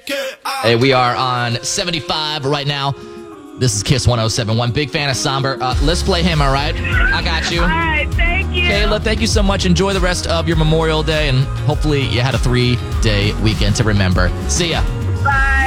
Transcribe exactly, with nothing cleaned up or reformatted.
Hey, we are on seventy-five right now. This is Kiss one oh seven point one. Big fan of Somber. Uh, let's play him, all right? I got you. All right, thank you. Kayla, thank you so much. Enjoy the rest of your Memorial Day, and hopefully you had a three-day weekend to remember. See ya. Bye.